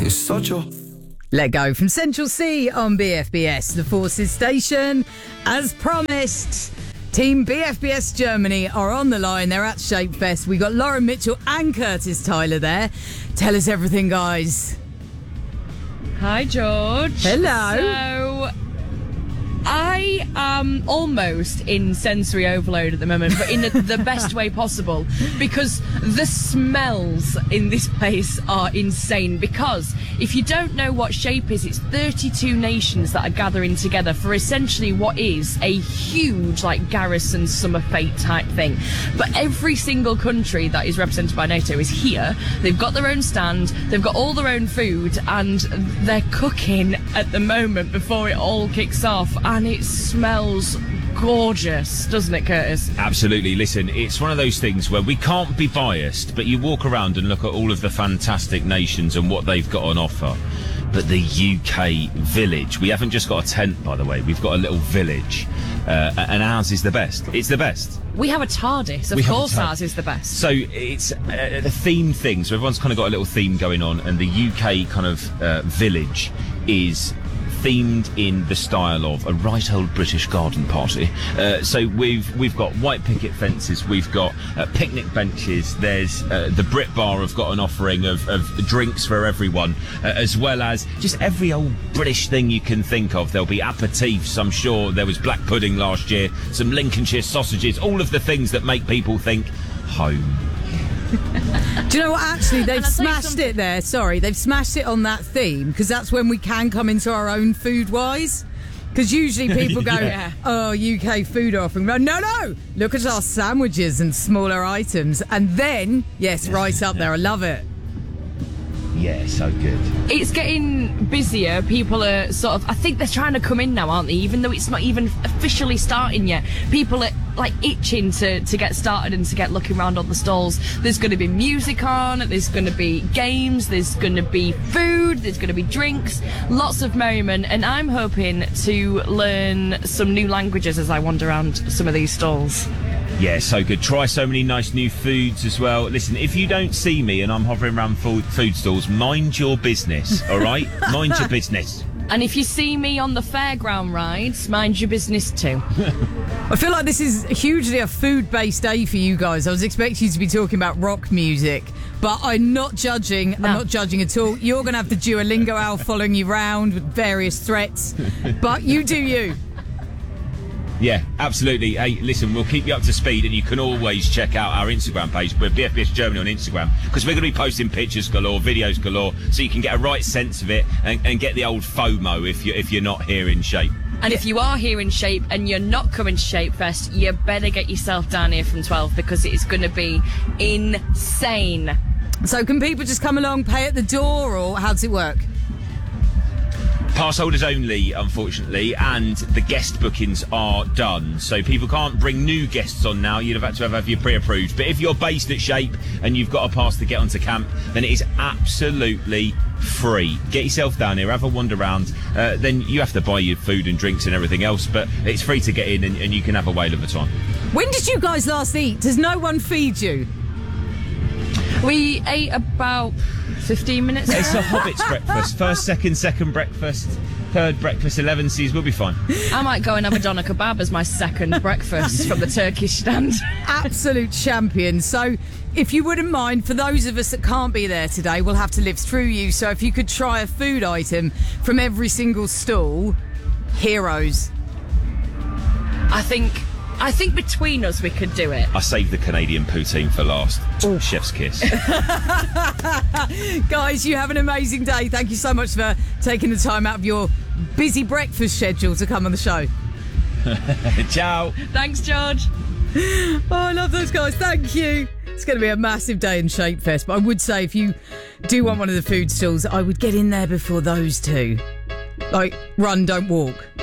It's such a... Let Go from Central C on BFBS, the Forces station. As promised, Team BFBS Germany are on the line. They're at Shapefest. We got Lauren Mitchell and Curtis Tyler there. Tell us everything, guys. Hi, George. Hello. So, I am almost in sensory overload at the moment, but in the best way possible, because the smells in this place are insane. Because if you don't know what Shape is, it's 32 nations that are gathering together for essentially what is a huge, like, Garrison Summer Fete type thing. But every single country that is represented by NATO is here. They've got their own stand, they've got all their own food, and they're cooking at the moment before it all kicks off. And it smells gorgeous, doesn't it, Curtis? Absolutely. Listen, it's one of those things where we can't be biased, but you walk around and look at all of the fantastic nations and what they've got on offer. But the UK village, we haven't just got a tent, by the way, we've got a little village, and ours is the best. It's the best. We have a TARDIS, of course ours is the best. So it's a theme thing, so everyone's kind of got a little theme going on, and the UK kind of village is themed in the style of a right old British garden party. So we've got white picket fences, we've got picnic benches, there's the Brit Bar have got an offering of drinks for everyone, as well as just every old British thing you can think of. There'll be aperitifs, I'm sure. There was black pudding last year, some Lincolnshire sausages, all of the things that make people think home. Do you know what? Actually, they've smashed it there. Sorry, they've smashed it on that theme, because that's when we can come into our own food-wise. Because usually people go, oh, UK food offering. No, look at our sandwiches and smaller items. And then, yes, right up there. I love it. Yeah, so good. It's getting busier. People are sort of, I think they're trying to come in now, aren't they? Even though it's not even officially starting yet. People are like itching to get started and to get looking around on the stalls. There's going to be music on, there's going to be games, there's going to be food, there's going to be drinks, lots of merriment, and I'm hoping to learn some new languages as I wander around some of these stalls. Yeah, so good. Try so many nice new foods as well. Listen, if you don't see me and I'm hovering around food stalls, mind your business, all right? Mind your business. And if you see me on the fairground rides, mind your business too. I feel like this is hugely a food-based day for you guys. I was expecting you to be talking about rock music, but I'm not judging. No. I'm not judging at all. You're going to have the Duolingo owl following you round with various threats, but you do you. Yeah, absolutely. Hey, listen, we'll keep you up to speed, and you can always check out our Instagram page. We're BFBS Germany on Instagram, because we're going to be posting pictures galore, videos galore, so you can get a right sense of it and get the old FOMO if you're not here in Shape. And if you are here in Shape and you're not coming to Shape Fest, you better get yourself down here from 12, because it is going to be insane. So can people just come along, pay at the door, or how does it work? Pass holders only, unfortunately, and the guest bookings are done. So people can't bring new guests on now. You'd have had to have your pre-approved. But if you're based at Shape and you've got a pass to get onto camp, then it is absolutely free. Get yourself down here, have a wander around. Then you have to buy your food and drinks and everything else, but it's free to get in, and you can have a whale of a time. When did you guys last eat? Does no one feed you? We ate about 15 minutes ago. It's a Hobbit's breakfast. First, second breakfast. Third breakfast, 11 C's, we'll be fine. I might go and have a doner kebab as my second breakfast from the Turkish stand. Absolute champion. So if you wouldn't mind, for those of us that can't be there today, we'll have to live through you. So if you could try a food item from every single stall, heroes. I think between us we could do it. I saved the Canadian poutine for last. Ooh. Chef's kiss. Guys, you have an amazing day. Thank you so much for taking the time out of your busy breakfast schedule to come on the show. Ciao. Thanks, George. Oh, I love those guys. Thank you. It's going to be a massive day in Shape Fest, but I would say if you do want one of the food stalls, I would get in there before those two. Like, run, don't walk.